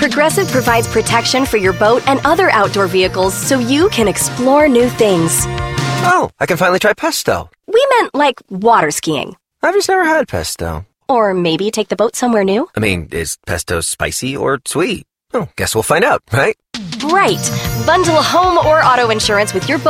Progressive provides protection for your boat and other outdoor vehicles so you can explore new things. Oh, I can finally try pesto. We meant like water skiing. I've just never had pesto. Or maybe take the boat somewhere new. I mean, is pesto spicy or sweet? Oh, guess we'll find out, right? Right. Bundle home or auto insurance with your boat